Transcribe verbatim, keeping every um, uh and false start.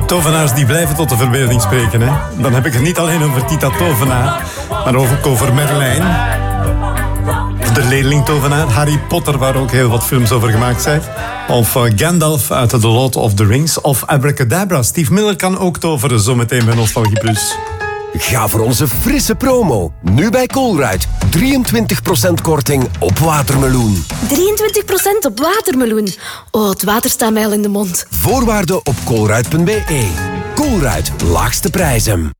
Tovenaars die blijven tot de verbeelding spreken. Hè? Dan heb ik het niet alleen over Tita Tovenaar, maar ook over Merlijn. De leerling-tovenaar, Harry Potter, waar ook heel wat films over gemaakt zijn. Of uh, Gandalf uit The Lord of the Rings. Of Abracadabra. Steve Miller kan ook toveren, zometeen bij Nostalgie Plus. Ga voor onze frisse promo. Nu bij Colruyt. drieëntwintig procent korting op watermeloen. drieëntwintig procent op watermeloen. Oh, het water staat mij al in de mond. Voorwaarden op colruyt punt be. Colruyt, laagste prijzen.